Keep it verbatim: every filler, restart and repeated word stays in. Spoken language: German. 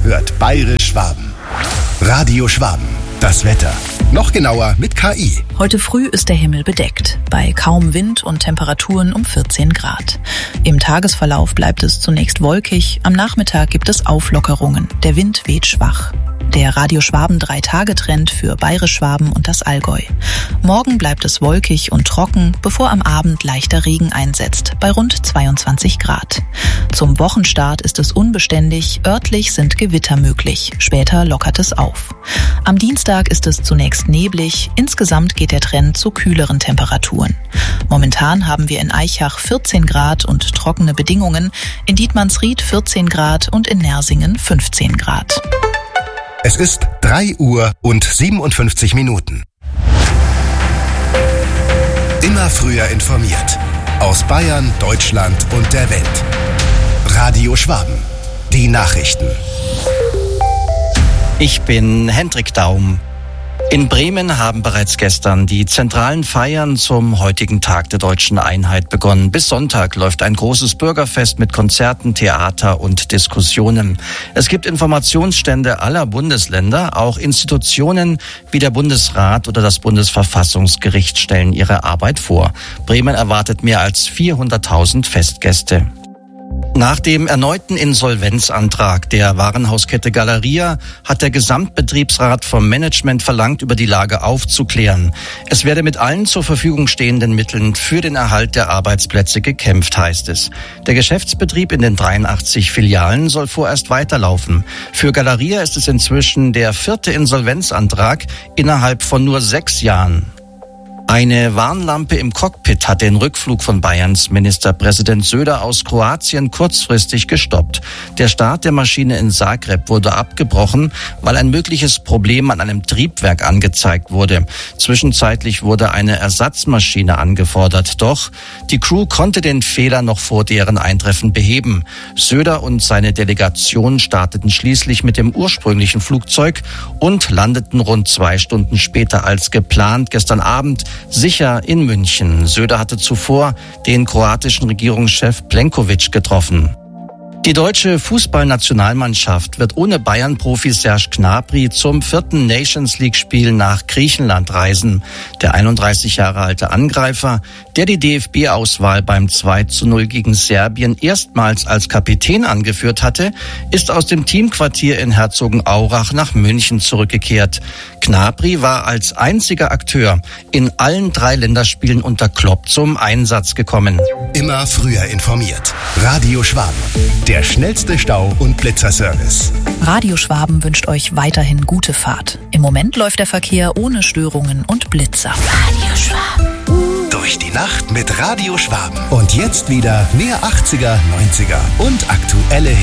hört Bayerisch Schwaben. Radio Schwaben, das Wetter. Noch genauer mit K I. Heute früh ist der Himmel bedeckt, bei kaum Wind und Temperaturen um vierzehn Grad. Im Tagesverlauf bleibt es zunächst wolkig, am Nachmittag gibt es Auflockerungen, der Wind weht schwach. Der Radio Schwaben drei Tage Trend für Bayerisch Schwaben und das Allgäu. Morgen bleibt es wolkig und trocken, bevor am Abend leichter Regen einsetzt, bei rund zweiundzwanzig Grad. Zum Wochenstart ist es unbeständig, örtlich sind Gewitter möglich, später lockert es auf. Am Dienstag ist es zunächst neblig, insgesamt geht der Trend zu kühleren Temperaturen. Momentan haben wir in Aichach vierzehn Grad und trockene Bedingungen, in Dietmannsried vierzehn Grad und in Nersingen fünfzehn Grad. Es ist drei Uhr und siebenundfünfzig Minuten. Immer früher informiert. Aus Bayern, Deutschland und der Welt. Radio Schwaben. Die Nachrichten. Ich bin Hendrik Daum. In Bremen haben bereits gestern die zentralen Feiern zum heutigen Tag der Deutschen Einheit begonnen. Bis Sonntag läuft ein großes Bürgerfest mit Konzerten, Theater und Diskussionen. Es gibt Informationsstände aller Bundesländer. Auch Institutionen wie der Bundesrat oder das Bundesverfassungsgericht stellen ihre Arbeit vor. Bremen erwartet mehr als vierhunderttausend Festgäste. Nach dem erneuten Insolvenzantrag der Warenhauskette Galeria hat der Gesamtbetriebsrat vom Management verlangt, über die Lage aufzuklären. Es werde mit allen zur Verfügung stehenden Mitteln für den Erhalt der Arbeitsplätze gekämpft, heißt es. Der Geschäftsbetrieb in den dreiundachtzig Filialen soll vorerst weiterlaufen. Für Galeria ist es inzwischen der vierte Insolvenzantrag innerhalb von nur sechs Jahren. Eine Warnlampe im Cockpit hat den Rückflug von Bayerns Ministerpräsident Söder aus Kroatien kurzfristig gestoppt. Der Start der Maschine in Zagreb wurde abgebrochen, weil ein mögliches Problem an einem Triebwerk angezeigt wurde. Zwischenzeitlich wurde eine Ersatzmaschine angefordert. Doch die Crew konnte den Fehler noch vor deren Eintreffen beheben. Söder und seine Delegation starteten schließlich mit dem ursprünglichen Flugzeug und landeten rund zwei Stunden später als geplant gestern Abend sicher in München. Söder hatte zuvor den kroatischen Regierungschef Plenković getroffen. Die deutsche Fußballnationalmannschaft wird ohne Bayern-Profi Serge Gnabry zum vierten Nations-League-Spiel nach Griechenland reisen. Der einunddreißig Jahre alte Angreifer, der die D F B-Auswahl beim zwei zu null gegen Serbien erstmals als Kapitän angeführt hatte, ist aus dem Teamquartier in Herzogenaurach nach München zurückgekehrt. Gnabry war als einziger Akteur in allen drei Länderspielen unter Klopp zum Einsatz gekommen. Immer früher informiert. Radio Schwaben. Der schnellste Stau- und Blitzerservice. Radio Schwaben wünscht euch weiterhin gute Fahrt. Im Moment läuft der Verkehr ohne Störungen und Blitzer. Radio Schwaben. Durch die Nacht mit Radio Schwaben. Und jetzt wieder mehr achtziger, neunziger und aktuelle